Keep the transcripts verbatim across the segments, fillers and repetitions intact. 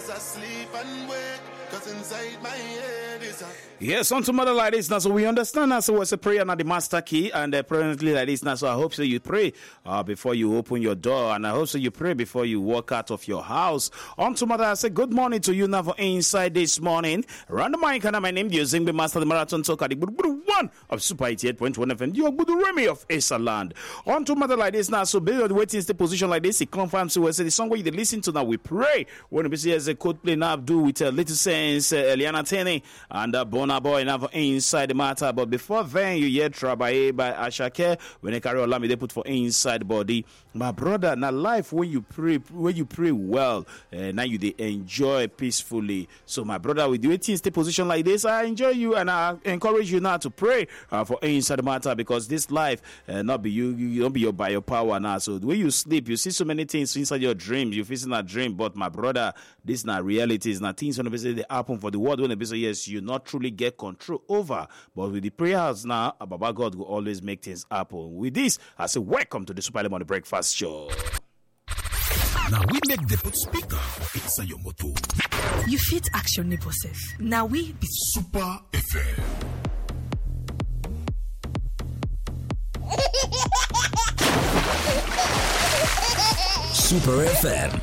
as I sleep and wake, cause inside my head is a... Yes, on to mother like this now, so we understand now. So what's a prayer now the master key, and uh, apparently like this now. So I hope so you pray uh, before you open your door, and I hope so you pray before you walk out of your house. On to mother, I say good morning to you now for inside this morning. Around the mic, and my name is Zingbe Master the Marathon Talker, the one of Super eighty-eight point one F M. You are good Remy of Esa Land. On to mother like this now. So build the waiting stay position like this. It confirms to us the song where you listen to now. We pray when we see as a code play now do with a little sense, uh, Eliana Tene and uh, Bona Boy now for inside the matter. But before then, you hear Trabaye by Ashake when they carry Olami they put for inside body. My brother, now life when you pray, when you pray well, uh, now you they enjoy peacefully. So my brother, with the waiting stay position like this, I enjoy you and I encourage you now to pray uh, for inside the matter, because this life uh, not be you, you don't be your by your power now. So the way you sleep, you see so many things inside your dreams. You facing a dream, but my brother, this is not reality. It's not things when they happen for the world. When they say yes, you not truly get control over. But with the prayers now, Baba God will always make things happen. With this, I say welcome to the Super Lemon Breakfast Show. Now we make the put speaker for inside your motor. You fit action neighbor self. Now we be Super F M. Super F M.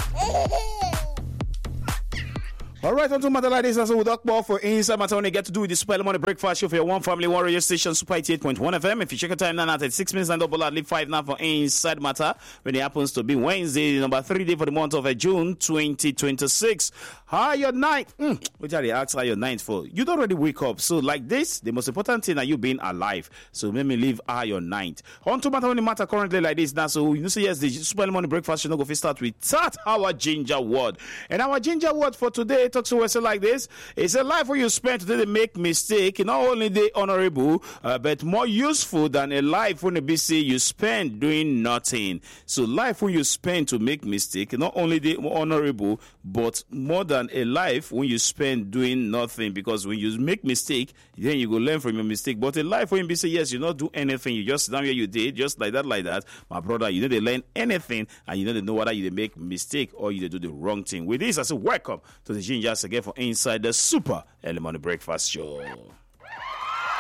All right, on to matter like this, that's what we talk about for inside matter when you get to do with the Super Morning Breakfast Show for your one family, one radio station, Super eighty-eight point one F M. If you check your time now, at six minutes and double at leave five now for inside matter when it happens to be Wednesday, number three day for the month of uh, June twenty twenty-six. How your night? Mm, which are the ask how your night for? You don't already wake up, so like this, the most important thing are you being alive. So let me leave how your night. On to matter when the matter currently like this now. So you know, say yes, the Super Morning Breakfast Show no go fit start with that our ginger word, and our ginger word for today talks to us like this. It's a life where you spend today to make mistake. Not only the honorable, uh, but more useful than a life when the B C you spend doing nothing. So life when you spend to make mistake, not only the honorable, but more than a life when you spend doing nothing. Because when you make mistake, then you go learn from your mistake. But a life when you say yes, you not do anything, you just down where you did, just like that, like that. My brother, you know they learn anything, and you know they know whether you make mistake or you do the wrong thing. With this, I say welcome to the Ginger again for inside the Super Early Morning Breakfast Show.